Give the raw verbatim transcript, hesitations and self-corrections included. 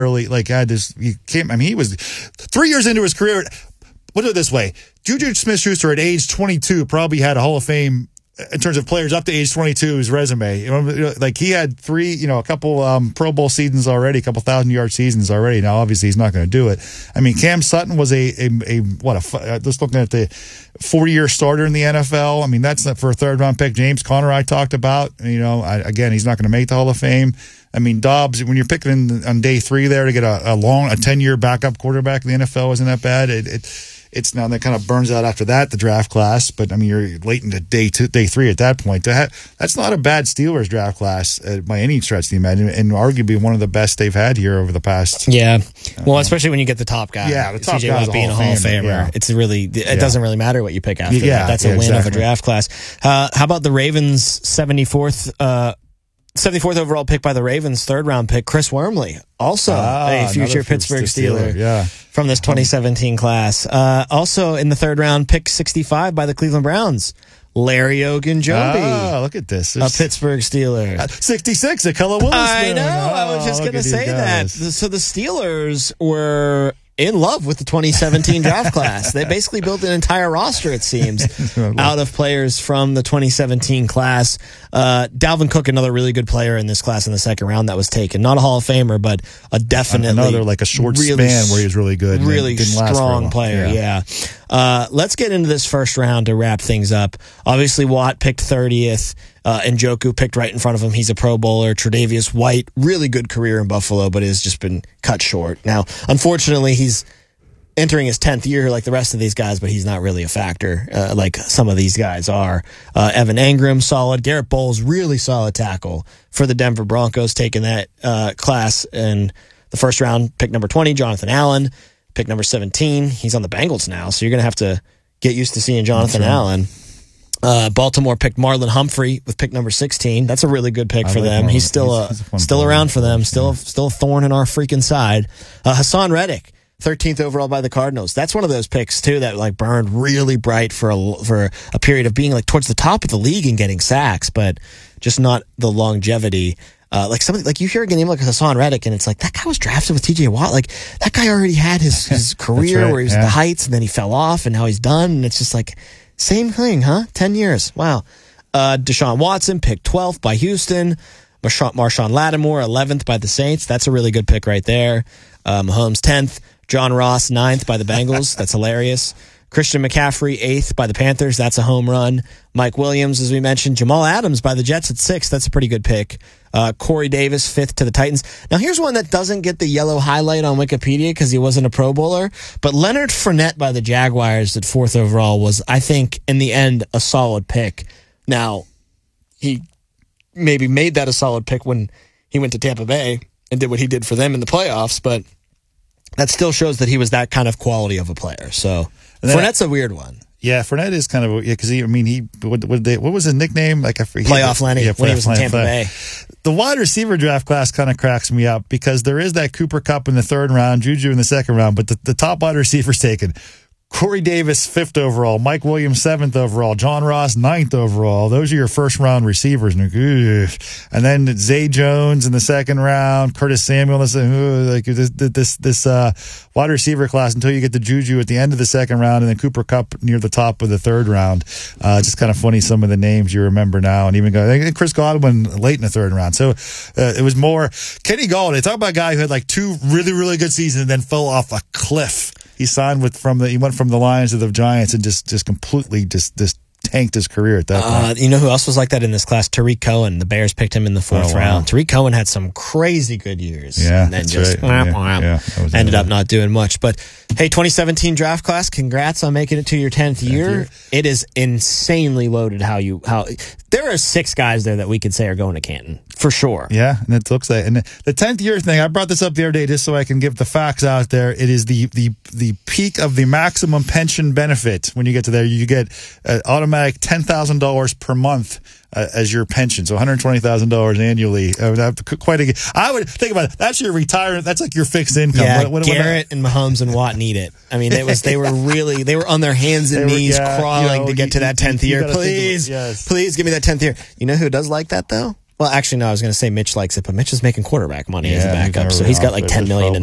early, like had this. He came. I mean, he was three years into his career. Put it this way: Juju Smith-Schuster at age twenty-two probably had a Hall of Fame in terms of players up to age twenty-two. His resume, you know, like he had three, you know, a couple um, Pro Bowl seasons already, a couple thousand yard seasons already. Now, obviously, he's not going to do it. I mean, Cam Sutton was a a, a what a just looking at the forty year starter in the N F L. I mean, that's not for a third round pick. James Conner, I talked about. You know, I, again, he's not going to make the Hall of Fame. I mean, Dobbs, when you're picking in, on day three there to get a, a long, a ten-year backup quarterback in the N F L isn't that bad. It, it, it's now that kind of burns out after that, the draft class. But, I mean, you're late into day two, day three at that point. To have, that's not a bad Steelers draft class uh, by any stretch of the imagination, and arguably one of the best they've had here over the past. Yeah. Well, especially when you get the top guy. Yeah, the top C J guy Watt being a Hall of Famer. Yeah. It's really, it yeah. doesn't really matter what you pick after yeah, that. That's yeah, a win exactly. of a draft class. Uh, how about the Ravens' seventy-fourth uh seventy-fourth overall pick by the Ravens, third round pick, Chris Wormley, also ah, a future Pittsburgh Steeler, Steeler yeah. from this twenty seventeen class. Uh, also in the third round, pick sixty-five by the Cleveland Browns, Larry Ogunjobi. Ah, look at this. There's, a Pittsburgh Steeler. Uh, sixty-six, a Color Willis. I know. Oh, I was just going to say that. guys. So the Steelers were in love with the twenty seventeen draft class. They basically built an entire roster, it seems, out of players from the twenty seventeen class. Uh, Dalvin Cook, another really good player in this class in the second round that was taken. Not a Hall of Famer, but a definitely another like a short really, span where he was really good. Really didn't last strong player, yeah. yeah. Uh, let's get into this first round to wrap things up. Obviously, Watt picked thirtieth. Uh, Njoku picked right in front of him. He's a Pro Bowler. Tre'Davious White, really good career in Buffalo, but has just been cut short. Now, unfortunately, he's entering his tenth year like the rest of these guys, but he's not really a factor uh, like some of these guys are. Uh, Evan Engram, solid. Garrett Bowles, really solid tackle for the Denver Broncos, taking that uh, class in the first round. Pick number twenty, Jonathan Allen. Pick number seventeen, he's on the Bengals now, so you're going to have to get used to seeing Jonathan Allen. Uh, Baltimore picked Marlon Humphrey with pick number sixteen. That's a really good pick I for like them. Marlon. He's still a, he's, he's a still player. around for them. Yeah. Still still a thorn in our freaking side. Uh, Hassan Reddick, thirteenth overall by the Cardinals. That's one of those picks too that like burned really bright for a for a period of being like towards the top of the league and getting sacks, but just not the longevity. Uh, like somebody like you hear a name like Hassan Reddick, and it's like that guy was drafted with T J Watt. Like that guy already had his his career right, where he was yeah. at the heights, and then he fell off, and now he's done. And it's just like same thing, huh? Ten years, wow. Uh, Deshaun Watson picked twelfth by Houston. Marshawn, Marshawn Lattimore eleventh by the Saints. That's a really good pick right there. Uh, Mahomes tenth. John Ross ninth by the Bengals. That's hilarious. Christian McCaffrey eighth by the Panthers. That's a home run. Mike Williams, as we mentioned. Jamal Adams by the Jets at sixth. That's a pretty good pick. Uh, Corey Davis fifth to the Titans. Now here's one that doesn't get the yellow highlight on Wikipedia because he wasn't a Pro Bowler, but Leonard Fournette by the Jaguars at fourth overall was, I think, in the end, a solid pick. Now, he maybe made that a solid pick when he went to Tampa Bay and did what he did for them in the playoffs, but that still shows that he was that kind of quality of a player. So Fournette's a weird one. Yeah, Fournette is kind of, yeah, because he, I mean, he, what, what, they, what was his nickname? Like, I forget. Playoff Lenny, yeah, when he was in Tampa Lenny. Bay. The wide receiver draft class kind of cracks me up because there is that Cooper Kupp in the third round, Juju in the second round, but the, the top wide receivers taken. Corey Davis, fifth overall. Mike Williams, seventh overall. John Ross, ninth overall. Those are your first-round receivers. And then Zay Jones in the second round. Curtis Samuel. Like this, this, this uh, wide receiver class until you get to Juju at the end of the second round, and then Cooper Kupp near the top of the third round. Uh, it's just kind of funny some of the names you remember now, and even go, Chris Godwin late in the third round. So uh, it was more Kenny Galladay. Talk about a guy who had like two really, really good seasons and then fell off a cliff. He signed with from the he went from the Lions to the Giants and just just completely just just tanked his career at that point. Uh, you know who else was like that in this class? Tariq Cohen. The Bears picked him in the fourth oh, wow. round. Tariq Cohen had some crazy good years. Yeah, and then that's just right. wham, wham, yeah, yeah, ended it. up not doing much. But hey, twenty seventeen draft class, congrats on making it to your tenth year. you. It is insanely loaded how you how there are six guys there that we could say are going to Canton. For sure. Yeah, and it looks like, and the tenth year thing, I brought this up the other day just so I can give the facts out there. It is the the the peak of the maximum pension benefit. When you get to there, you get an automatic ten thousand dollars per month uh, as your pension, so one hundred twenty thousand dollars annually. Uh, quite a. I would think about it. That's your retirement. That's like your fixed income. Yeah, when, when, Garrett when I, and Mahomes and Watt need it. I mean, it was they were really they were on their hands and They were- knees yeah, crawling you know, to get you- to that you- tenth you year. gotta think of it, Please, yes. please give me that tenth year. You know who does like that though? Well, actually, no. I was going to say Mitch likes it, but Mitch is making quarterback money as a Yeah, he's backup, never so been he's got off like it, ten but million in